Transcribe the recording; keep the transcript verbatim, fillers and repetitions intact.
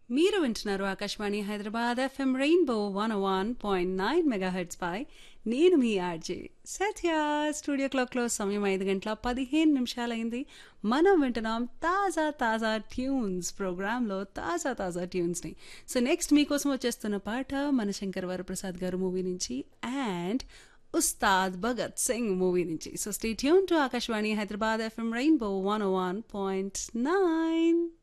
మీరు వింటున్నారు Akashvani Hyderabad FM rainbow one one point nine megahertz పై నేను మీ ఆర్జే సత్య. స్టూడియో క్లాక్లో సమయం ఐదు గంటల పదిహేను నిమిషాలైంది. మనం వింటున్నాం తాజా తాజా ట్యూన్స్ ప్రోగ్రాంలో తాజా తాజా ట్యూన్స్ని. సో నెక్స్ట్ మీకోసం వచ్చేస్తున్న పాట మన శంకర్ వరప్రసాద్ గారు మూవీ నుంచి అండ్ ఉస్తాద్ భగత్ సింగ్ మూవీ నుంచి. So stay tune to Akashvani Hyderabad FM rainbow one one point nine.